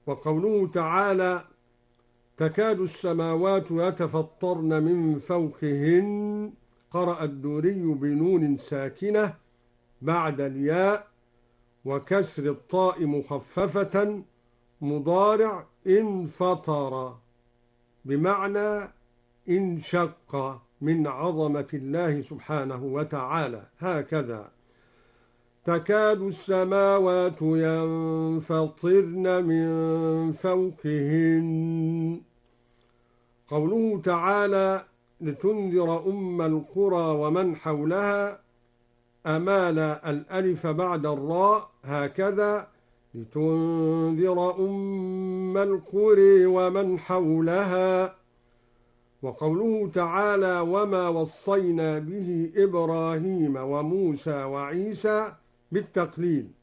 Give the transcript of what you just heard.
وقوله تعالى تكاد السماوات يتفطرن من فوقهن، قرأ الدوري بنون ساكنة بعد الياء وكسر الطاء مخففة، مضارع انفطر بمعنى انشق من عظمة الله سبحانه وتعالى. هكذا تكاد السماوات ينفطرن من فوقهن. قوله تعالى لتنذر أم القرى ومن حولها، أمال الألف بعد الراء، هكذا لتنذر أم القرى ومن حولها. وقوله تعالى وما وصينا به إبراهيم وموسى وعيسى بالتقليل.